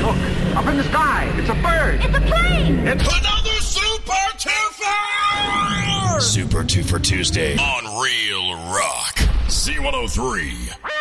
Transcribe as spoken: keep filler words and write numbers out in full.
Look, up in the sky. It's a bird. It's a plane. It's another Super Twofer! Super Twofer Tuesday on Real Rock. Z one oh three.